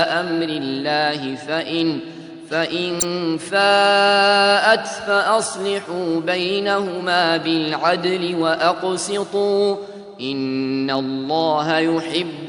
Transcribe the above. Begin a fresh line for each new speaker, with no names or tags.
أمر الله فإن فاءت فأصلحوا بينهما بالعدل وأقسطوا إن الله يحب